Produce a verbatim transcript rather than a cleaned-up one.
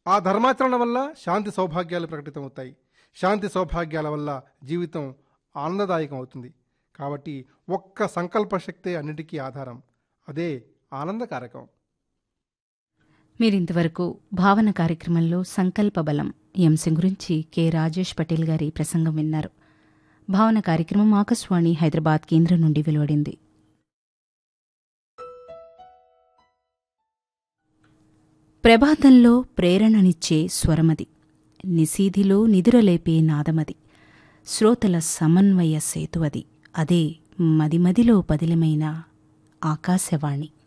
ఆ ధర్మాచరణ వల్ల శాంతి సౌభాగ్యాలు ప్రకటితమవుతాయి. శాంతి సౌభాగ్యాల వల్ల జీవితం ఆనందదాయకం అవుతుంది. కాబట్టి ఒక్క సంకల్ప శక్తే అన్నిటికీ ఆధారం. అదే ఆనందకారకం. మీరింతవరకు భావన కార్యక్రమంలో సంకల్ప బలం ఈ అంశం గురించి కె రాజేష్ పటేల్ గారి ప్రసంగం విన్నారు. భావన కార్యక్రమం ఆకాశవాణి హైదరాబాద్ కేంద్రం నుండి వెలువడింది. ప్రభాతంలో ప్రేరణనిచ్చే స్వరమది, నిశీధిలో నిదురలేపే నాదమది, శ్రోతల సమన్వయ సేతువది, అదే మదిమదిలో పదిలమైన ఆకాశవాణి.